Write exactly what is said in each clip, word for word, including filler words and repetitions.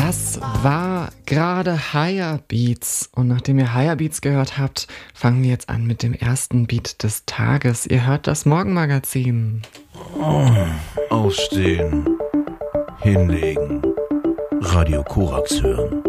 Das war gerade Higher Beats. Und nachdem ihr Higher Beats gehört habt, fangen wir jetzt an mit dem ersten Beat des Tages. Ihr hört das Morgenmagazin. Oh, aufstehen, hinlegen, Radio Korax hören.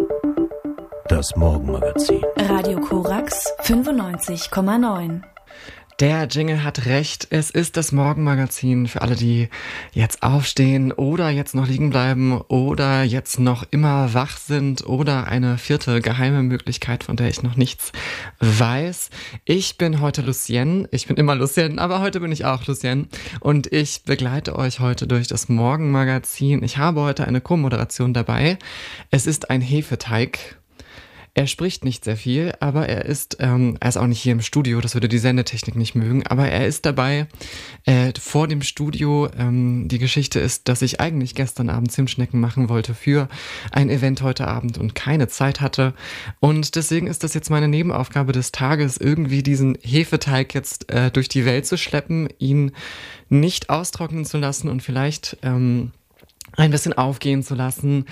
Das Morgenmagazin. Radio Korax fünfundneunzig Komma neun. Der Jingle hat recht, es ist das Morgenmagazin für alle, die jetzt aufstehen oder jetzt noch liegen bleiben oder jetzt noch immer wach sind oder eine vierte geheime Möglichkeit, von der ich noch nichts weiß. Ich bin heute Lucienne, ich bin immer Lucienne, aber heute bin ich auch Lucienne und ich begleite euch heute durch das Morgenmagazin. Ich habe heute eine Co-Moderation dabei. Es ist ein Hefeteig. Er spricht nicht sehr viel, aber er ist, ähm, er ist auch nicht hier im Studio, das würde die Sendetechnik nicht mögen, aber er ist dabei äh, vor dem Studio. Ähm, die Geschichte ist, dass ich eigentlich gestern Abend Zimtschnecken machen wollte für ein Event heute Abend und keine Zeit hatte. Und deswegen ist das jetzt meine Nebenaufgabe des Tages, irgendwie diesen Hefeteig jetzt äh, durch die Welt zu schleppen, ihn nicht austrocknen zu lassen und vielleicht Ähm, ein bisschen aufgehen zu lassen.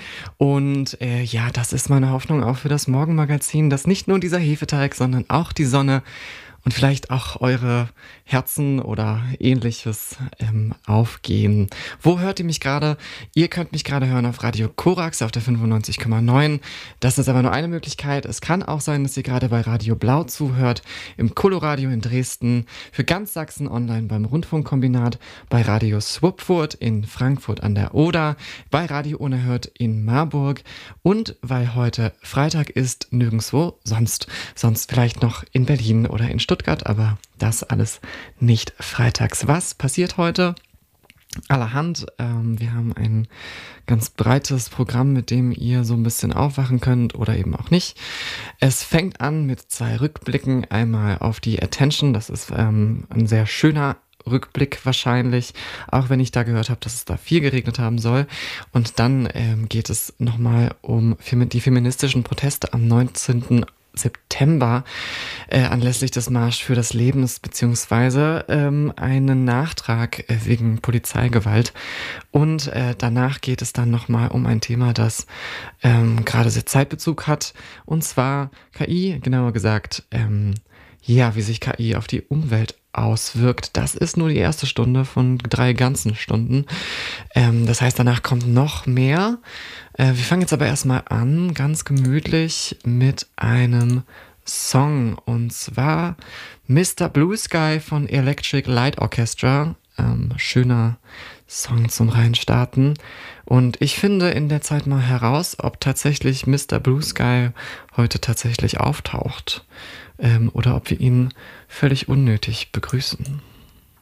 Und äh, ja, das ist meine Hoffnung auch für das Morgenmagazin, dass nicht nur dieser Hefeteig, sondern auch die Sonne und vielleicht auch eure Herzen oder ähnliches ähm, aufgehen. Wo hört ihr mich gerade? Ihr könnt mich gerade hören auf Radio Korax auf der fünfundneunzig Komma neun. Das ist aber nur eine Möglichkeit. Es kann auch sein, dass ihr gerade bei Radio Blau zuhört, im Coloradio in Dresden, für ganz Sachsen online beim Rundfunkkombinat, bei Radio Swupfurt in Frankfurt an der Oder, bei Radio Unerhört in Marburg und weil heute Freitag ist, nirgendwo sonst. Sonst vielleicht noch in Berlin oder in Stuttgart, aber das alles nicht freitags. Was passiert heute? Allerhand. Ähm, wir haben ein ganz breites Programm, mit dem ihr so ein bisschen aufwachen könnt oder eben auch nicht. Es fängt an mit zwei Rückblicken. Einmal auf die Attention. Das ist ähm, ein sehr schöner Rückblick wahrscheinlich, auch wenn ich da gehört habe, dass es da viel geregnet haben soll. Und dann ähm, geht es nochmal um die feministischen Proteste am neunzehnten September äh, anlässlich des Marsch für das Leben beziehungsweise ähm, einen Nachtrag äh, wegen Polizeigewalt und äh, danach geht es dann nochmal um ein Thema, das ähm, gerade sehr Zeitbezug hat und zwar K I, genauer gesagt, ähm, ja, wie sich K I auf die Umwelt auswirkt. Das ist nur die erste Stunde von drei ganzen Stunden. Ähm, das heißt, danach kommt noch mehr. Äh, wir fangen jetzt aber erstmal an, ganz gemütlich mit einem Song. Und zwar Mister Blue Sky von Electric Light Orchestra. Ähm, schöner Song zum Reinstarten. Und ich finde in der Zeit mal heraus, ob tatsächlich Mister Blue Sky heute tatsächlich auftaucht. Ähm, oder ob wir ihn völlig unnötig begrüßen.